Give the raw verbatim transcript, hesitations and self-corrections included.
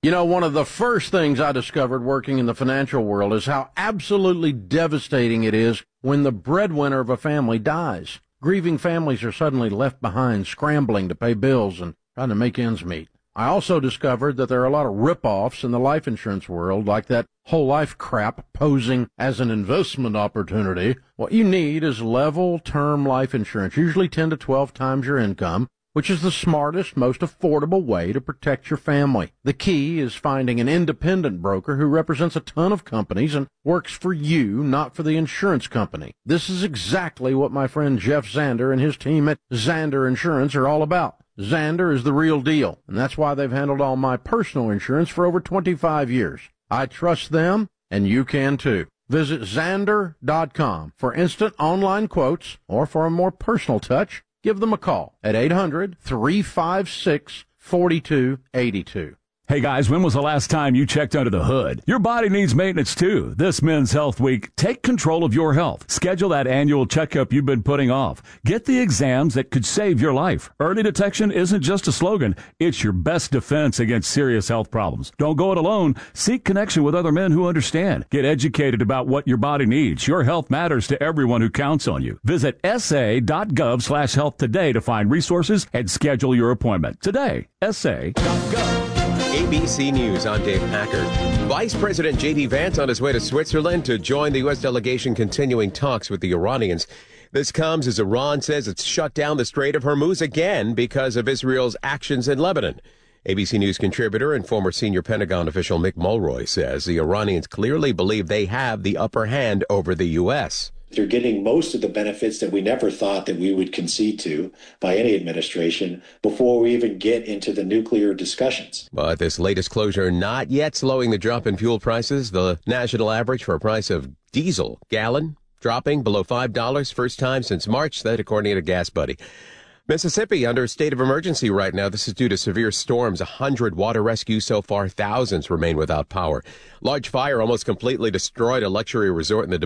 You know, one of the first things I discovered working in the financial world is how absolutely devastating it is when the breadwinner of a family dies. Grieving families are suddenly left behind, scrambling to pay bills and trying to make ends meet. I also discovered that there are a lot of rip-offs in the life insurance world, like that whole life crap posing as an investment opportunity. What you need is level term life insurance, usually ten to twelve times your income, which is the smartest, most affordable way to protect your family. The key is finding an independent broker who represents a ton of companies and works for you, not for the insurance company. This is exactly what my friend Jeff Zander and his team at Zander Insurance are all about. Zander is the real deal, and that's why they've handled all my personal insurance for over twenty-five years. I trust them, and you can too. Visit Zander dot com for instant online quotes, or for a more personal touch, give them a call at eight hundred, three five six, four two eight two. Hey guys, when was the last time you checked under the hood? Your body needs maintenance too. This Men's Health Week, take control of your health. Schedule that annual checkup you've been putting off. Get the exams that could save your life. Early detection isn't just a slogan. It's your best defense against serious health problems. Don't go it alone. Seek connection with other men who understand. Get educated about what your body needs. Your health matters to everyone who counts on you. Visit S A dot gov slash health today to find resources and schedule your appointment. Today, S A dot gov. A B C News, I'm Dave Packard. Vice President J D Vance on his way to Switzerland to join the U S delegation continuing talks with the Iranians. This comes as Iran says it's shut down the Strait of Hormuz again because of Israel's actions in Lebanon. A B C News contributor and former senior Pentagon official Mick Mulroy says the Iranians clearly believe they have the upper hand over the U S. They're getting most of the benefits that we never thought that we would concede to by any administration before we even get into the nuclear discussions. But this latest closure not yet slowing the drop in fuel prices. The national average for a price of diesel gallon dropping below five dollars, first time since March, that according to Gas Buddy. Mississippi under a state of emergency right now. This is due to severe storms. A hundred water rescues so far. Thousands remain without power. Large fire almost completely destroyed a luxury resort in the